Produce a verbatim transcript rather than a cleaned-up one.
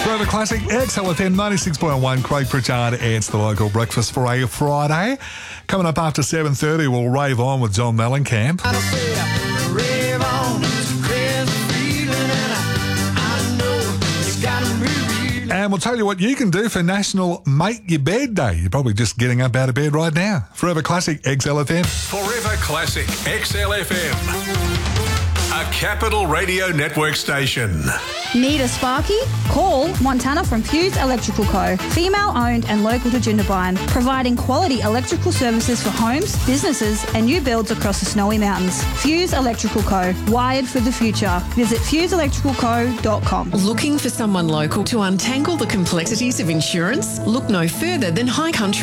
Forever Classic, X L F M ninety-six point one, Craig Pritchard. It's the local breakfast for a Friday. Coming up after seven thirty, we'll rave on with John Mellencamp. And we'll tell you what you can do for National Make Your Bed Day. You're probably just getting up out of bed right now. Forever Classic, X L F M. Forever Classic, X L F M. A Capital Radio Network station. Need a Sparky? Call Montana from Fuse Electrical Co. Female owned and local to Jindabyne, providing quality electrical services for homes, businesses and new builds across the Snowy Mountains. Fuse Electrical Co. Wired for the future. Visit fuse electrical co dot com. Looking for someone local to untangle the complexities of insurance? Look no further than High Country